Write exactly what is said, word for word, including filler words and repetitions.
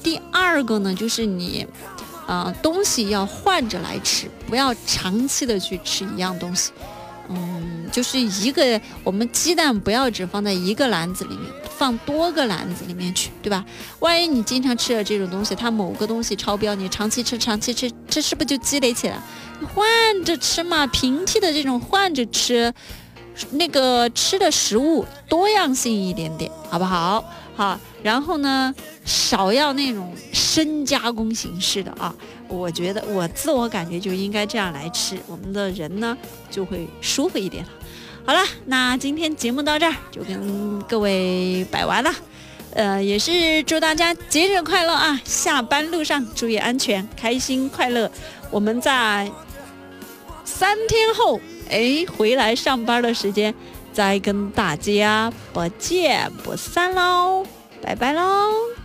第二个呢，就是你呃东西要换着来吃，不要长期的去吃一样东西。嗯，就是一个我们鸡蛋不要只放在一个篮子里面，放多个篮子里面去，对吧？万一你经常吃了这种东西，它某个东西超标，你长期吃长期吃，这是不是就积累起来？你换着吃嘛，平替的这种换着吃，那个吃的食物多样性一点点，好不好？好，然后呢，少要那种深加工形式的啊。我觉得我自我感觉就应该这样来吃，我们的人呢就会舒服一点了。好了，那今天节目到这儿就跟各位摆完了，呃，也是祝大家节日快乐啊！下班路上注意安全，开心快乐。我们在三天后，哎，回来上班的时间再跟大家不见不散喽，拜拜喽。